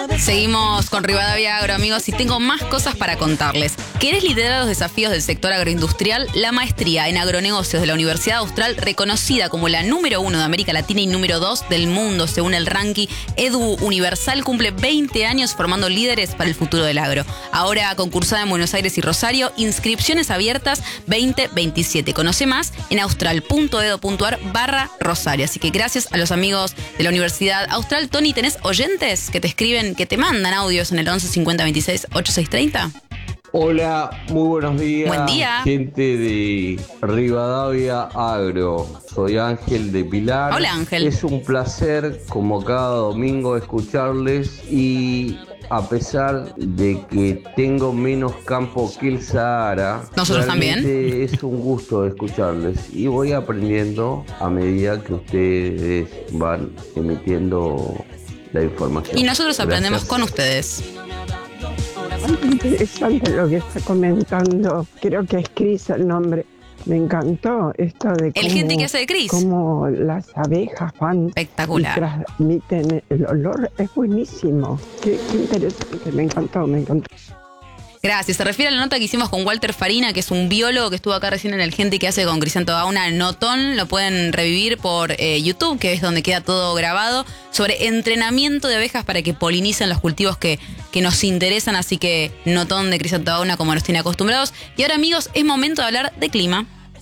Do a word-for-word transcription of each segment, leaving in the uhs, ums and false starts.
Seguimos con Rivadavia Agro, amigos, y tengo más cosas para contarles. ¿Querés liderar los desafíos del sector agroindustrial? La maestría en agronegocios de la Universidad Austral, reconocida como la número uno de América Latina y número dos del mundo según el ranking Edu Universal, cumple veinte años formando líderes para el futuro del agro. Ahora concursada en Buenos Aires y Rosario, inscripciones abiertas veinte veintisiete. Conoce más en austral.edu.ar barra Rosario. Así que gracias a los amigos de la Universidad Austral. Tony, ¿tenés oyentes que te escriben, que te mandan audios en el once cincuenta veintiséis ochenta y seis treinta? Hola, muy buenos días. Buen día. Gente de Rivadavia Agro. Soy Ángel de Pilar. Hola, Ángel. Es un placer, como cada domingo, escucharles y a pesar de que tengo menos campo que el Sahara, nosotros también. Es un gusto escucharles y voy aprendiendo a medida que ustedes van emitiendo la información. Y nosotros aprendemos Gracias. con ustedes. Muy interesante lo que está comentando. Creo que es Cris el nombre. Me encantó esto de cómo, El gente que hace de Cris. Cómo las abejas van Espectacular. y transmiten el olor. Es buenísimo. Qué, qué interesante. Me encantó, me encantó. Gracias. Se refiere a la nota que hicimos con Walter Farina, que es un biólogo que estuvo acá recién en el Gente que hace con Crisanto Gauna, notón. Lo pueden revivir por eh, YouTube, que es donde queda todo grabado, sobre entrenamiento de abejas para que polinicen los cultivos que, que nos interesan. Así que notón de Crisanto Gauna, como nos tiene acostumbrados. Y ahora, amigos, es momento de hablar de clima.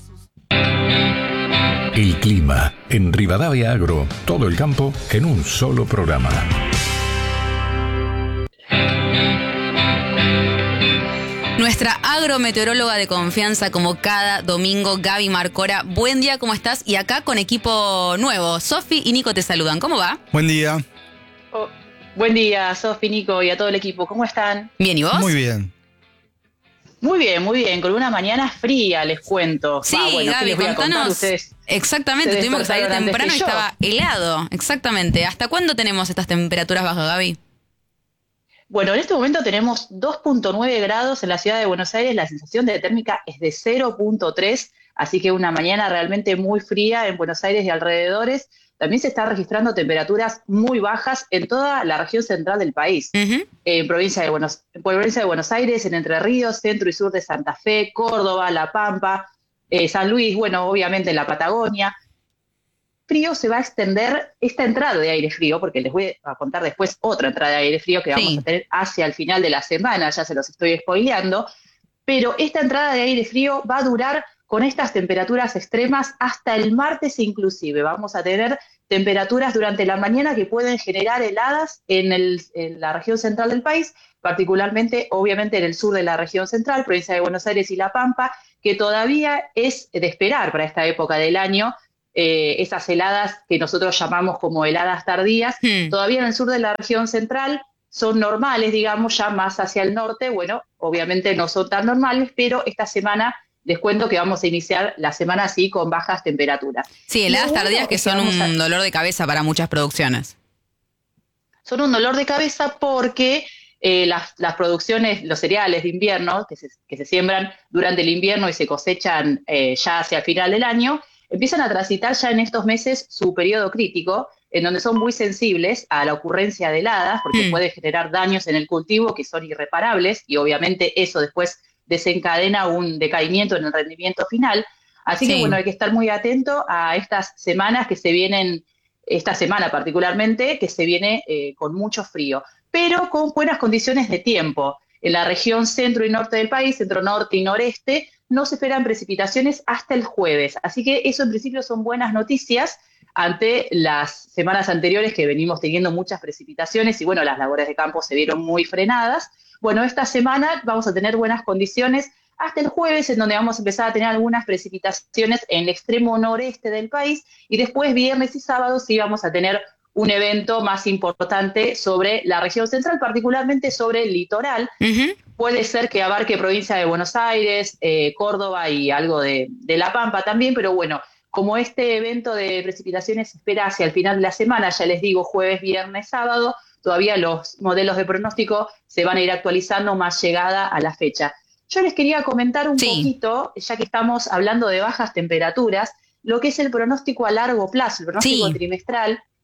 El clima en Rivadavia Agro, todo el campo en un solo programa. Nuestra agrometeoróloga de confianza, como cada domingo, Gaby Marcora. Buen día, ¿cómo estás? Y acá con equipo nuevo. Sofi y Nico te saludan. ¿Cómo va? Buen día. Oh, buen día, Sofi, Nico y a todo el equipo. ¿Cómo están? Bien, ¿y vos? Muy bien. Muy bien, muy bien. Con una mañana fría, les cuento. Sí, ah, bueno, Gaby, ¿qué les voy a contar? contanos. Ustedes Exactamente, se tuvimos que salir despertaron temprano y antes que yo. estaba helado. Exactamente. ¿Hasta cuándo tenemos estas temperaturas bajas, Gaby? Bueno, en este momento tenemos dos punto nueve grados en la ciudad de Buenos Aires, la sensación de térmica es de cero punto tres, así que una mañana realmente muy fría en Buenos Aires y alrededores. También se están registrando temperaturas muy bajas en toda la región central del país. Uh-huh. En provincia de Buenos, en provincia de Buenos Aires, en Entre Ríos, centro y sur de Santa Fe, Córdoba, La Pampa, eh, San Luis, bueno, obviamente en la Patagonia. Frío se va a extender esta entrada de aire frío, porque les voy a contar después otra entrada de aire frío que vamos Sí. a tener hacia el final de la semana, ya se los estoy spoileando, pero esta entrada de aire frío va a durar con estas temperaturas extremas hasta el martes inclusive. Vamos a tener temperaturas durante la mañana que pueden generar heladas en, el, en la región central del país, particularmente, obviamente, en el sur de la región central, provincia de Buenos Aires y La Pampa, que todavía es de esperar para esta época del año. Eh, esas heladas que nosotros llamamos como heladas tardías, Hmm. todavía en el sur de la región central son normales, digamos, ya más hacia el norte, bueno, obviamente no son tan normales, pero esta semana les cuento que vamos a iniciar la semana así con bajas temperaturas. Sí, heladas Lo bueno tardías que es que son vamos a- un dolor de cabeza para muchas producciones. Son un dolor de cabeza porque eh, las, las producciones, los cereales de invierno, que se, que se siembran durante el invierno y se cosechan eh, ya hacia el final del año, empiezan a transitar ya en estos meses su periodo crítico, en donde son muy sensibles a la ocurrencia de heladas, porque Hmm. puede generar daños en el cultivo que son irreparables, y obviamente eso después desencadena un decaimiento en el rendimiento final. Así Sí. que bueno, hay que estar muy atento a estas semanas que se vienen, esta semana particularmente, que se viene eh, con mucho frío, pero con buenas condiciones de tiempo. En la región centro y norte del país, centro norte y noreste, no se esperan precipitaciones hasta el jueves. Así que eso en principio son buenas noticias ante las semanas anteriores que venimos teniendo muchas precipitaciones y bueno, las labores de campo se vieron muy frenadas. Bueno, esta semana vamos a tener buenas condiciones hasta el jueves, en donde vamos a empezar a tener algunas precipitaciones en el extremo noreste del país y después viernes y sábado sí vamos a tener un evento más importante sobre la región central, particularmente sobre el litoral. Uh-huh. Puede ser que abarque provincia de Buenos Aires, eh, Córdoba y algo de, de La Pampa también, pero bueno, como este evento de precipitaciones se espera hacia el final de la semana, ya les digo jueves, viernes, sábado, todavía los modelos de pronóstico se van a ir actualizando más llegada a la fecha. Yo les quería comentar un Sí. poquito, ya que estamos hablando de bajas temperaturas, lo que es el pronóstico a largo plazo, el pronóstico Sí. trimestral,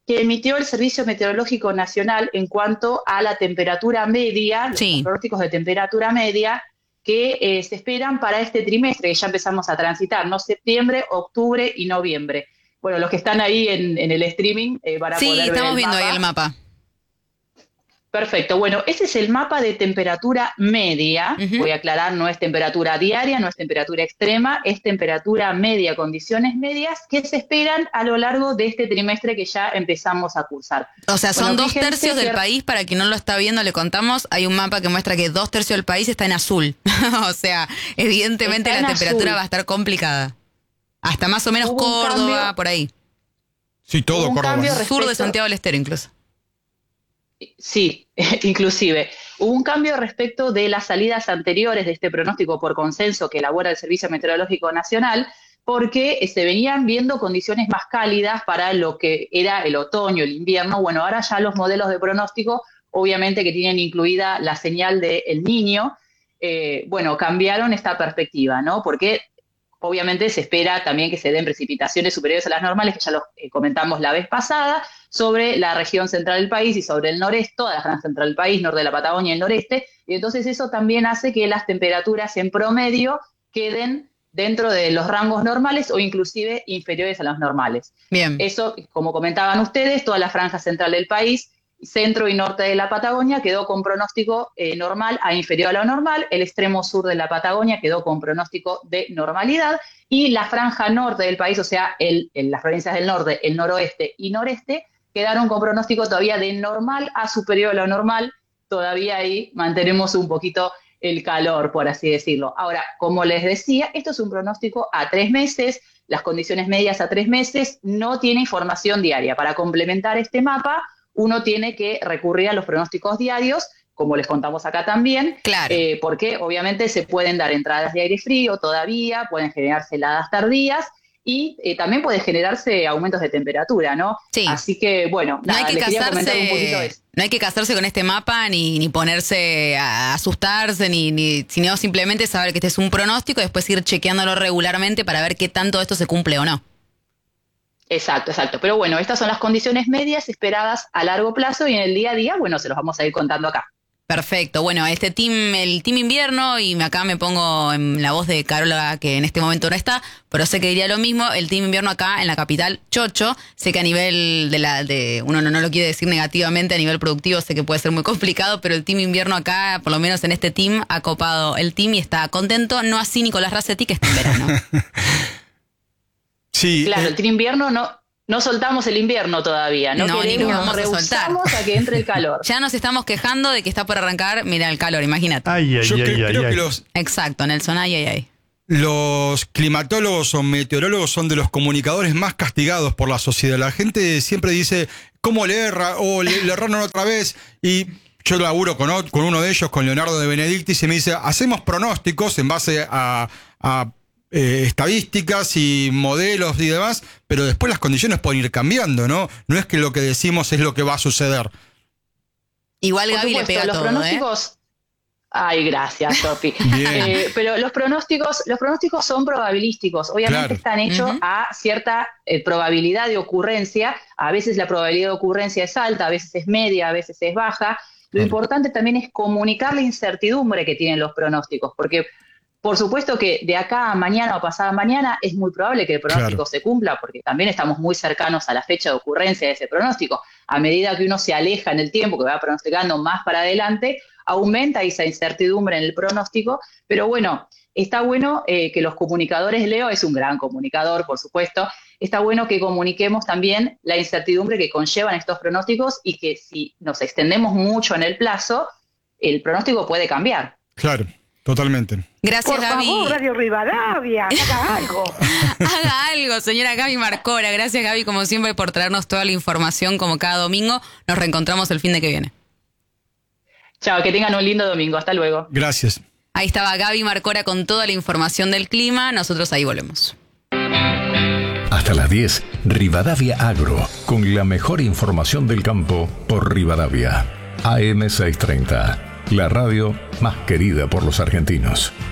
que emitió el Servicio Meteorológico Nacional en cuanto a la temperatura media, sí. los pronósticos de temperatura media que eh, se esperan para este trimestre, que ya empezamos a transitar, ¿no? Septiembre, octubre y noviembre. Bueno, los que están ahí en, en el streaming eh, van a sí, poder ver el estamos viendo mapa. ahí el mapa. Perfecto, bueno, ese es el mapa de temperatura media, uh-huh. Voy a aclarar, no es temperatura diaria, no es temperatura extrema, es temperatura media, condiciones medias que se esperan a lo largo de este trimestre que ya empezamos a cursar. O sea, son bueno, dos tercios que... del país, para quien no lo está viendo, le contamos, hay un mapa que muestra que dos tercios del país está en azul, o sea, evidentemente la temperatura azul. Va a estar complicada, hasta más o menos Hubo Córdoba, cambio... por ahí. Sí, todo Córdoba. Respecto... Sur de Santiago del Estero incluso. Sí, inclusive. Hubo un cambio respecto de las salidas anteriores de este pronóstico por consenso que elabora el Servicio Meteorológico Nacional, porque se venían viendo condiciones más cálidas para lo que era el otoño, el invierno. Bueno, ahora ya los modelos de pronóstico, obviamente que tienen incluida la señal de El Niño, eh, bueno, cambiaron esta perspectiva, ¿no? Porque obviamente se espera también que se den precipitaciones superiores a las normales, que ya lo eh, comentamos la vez pasada, sobre la región central del país y sobre el noreste, toda la región central del país, norte de la Patagonia y el noreste, y entonces eso también hace que las temperaturas en promedio queden dentro de los rangos normales o inclusive inferiores a los normales. Bien. Eso, como comentaban ustedes, toda la franja central del país, centro y norte de la Patagonia quedó con pronóstico eh, normal a inferior a lo normal, el extremo sur de la Patagonia quedó con pronóstico de normalidad, y la franja norte del país, o sea, el, el, las provincias del norte, el noroeste y noreste, quedaron con pronóstico todavía de normal a superior a lo normal, todavía ahí mantenemos un poquito el calor, por así decirlo. Ahora, como les decía, esto es un pronóstico a tres meses, las condiciones medias a tres meses, no tiene información diaria. Para complementar este mapa, uno tiene que recurrir a los pronósticos diarios, como les contamos acá también, claro. eh, porque obviamente se pueden dar entradas de aire frío todavía, pueden generarse heladas tardías, y eh, también puede generarse aumentos de temperatura, ¿no? Sí. Así que, bueno, no nada, hay que les quería casarse, comentar un poquito de eso. No hay que casarse con este mapa, ni, ni ponerse a asustarse, ni, ni, sino simplemente saber que este es un pronóstico y después ir chequeándolo regularmente para ver qué tanto esto se cumple o no. Exacto, exacto. Pero bueno, estas son las condiciones medias esperadas a largo plazo y en el día a día, bueno, se los vamos a ir contando acá. Perfecto. Bueno, este team, el team invierno, y acá me pongo en la voz de Carola, que en este momento no está, pero sé que diría lo mismo, el team invierno acá en la capital, chocho. Sé que a nivel de la, de uno no, no lo quiere decir negativamente, a nivel productivo sé que puede ser muy complicado, pero el team invierno acá, por lo menos en este team, ha copado el team y está contento, no así Nicolás Racetti, que está en verano. Sí. Claro, el team invierno no... No soltamos el invierno todavía, no, no queremos, ni nos vamos a soltar. A que entre el calor. Ya nos estamos quejando de que está por arrancar, mira el calor, imagínate. Ay, ay, Yo ay, cre- ay, creo ay. que los, Exacto, Nelson, ay, ay, ay. los climatólogos o meteorólogos son de los comunicadores más castigados por la sociedad. La gente siempre dice, ¿cómo le erra? O le, le erraron otra vez. Y yo laburo con, ot- con uno de ellos, con Leonardo de Benedictis, y me dice, hacemos pronósticos en base a... a Eh, estadísticas y modelos y demás, pero después las condiciones pueden ir cambiando, ¿no? No es que lo que decimos es lo que va a suceder. Igual Por Gaby le supuesto, pega los todo, pronósticos... ¿eh? Ay, gracias, Sofi. eh, pero los pronósticos, los pronósticos son probabilísticos. Obviamente Claro. están hechos Uh-huh. a cierta eh, probabilidad de ocurrencia. A veces la probabilidad de ocurrencia es alta, a veces es media, a veces es baja. Lo Claro. importante también es comunicar la incertidumbre que tienen los pronósticos, porque por supuesto que de acá a mañana o pasada mañana es muy probable que el pronóstico Claro. se cumpla, porque también estamos muy cercanos a la fecha de ocurrencia de ese pronóstico. A medida que uno se aleja en el tiempo, que va pronosticando más para adelante, aumenta esa incertidumbre en el pronóstico, pero bueno, está bueno eh, que los comunicadores, Leo es un gran comunicador, por supuesto, está bueno que comuniquemos también la incertidumbre que conllevan estos pronósticos y que si nos extendemos mucho en el plazo, el pronóstico puede cambiar. Claro, totalmente. Gracias, Por Gaby. favor, Radio Rivadavia, haga algo. Haga algo, señora Gaby Marcora. Gracias, Gaby, como siempre, por traernos toda la información como cada domingo. Nos reencontramos el fin de que viene. Chao, que tengan un lindo domingo. Hasta luego. Gracias. Ahí estaba Gaby Marcora con toda la información del clima. Nosotros ahí volvemos. Hasta las diez, Rivadavia Agro, con la mejor información del campo por Rivadavia. A M seiscientos treinta, la radio más querida por los argentinos.